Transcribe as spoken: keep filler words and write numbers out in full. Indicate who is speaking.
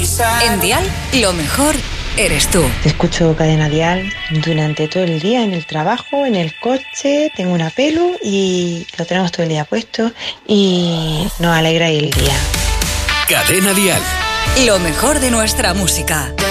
Speaker 1: En Dial, lo mejor eres tú.
Speaker 2: Te escucho Cadena Dial durante todo el día, en el trabajo, en el coche, tengo una pelu y lo tenemos todo el día puesto y nos alegra el día.
Speaker 3: Cadena Dial.
Speaker 1: Lo mejor de nuestra música.